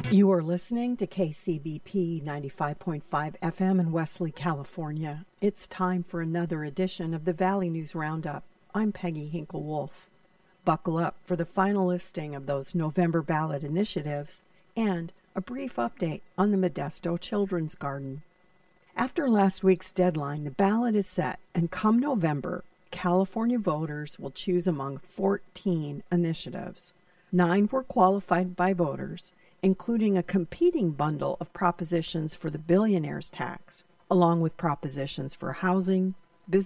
You are listening to KCBP 95.5 FM in Wesley, California. It's time for another edition of the Valley News Roundup. I'm Peggy Hinkle-Wolf. Buckle up for the final listing of those November ballot initiatives and a brief update on the Modesto Children's Garden. After last week's deadline, the ballot is set, and come November, California voters will choose among 14 initiatives. 9 were qualified by voters, including a competing bundle of propositions for the billionaire's tax, along with propositions for housing,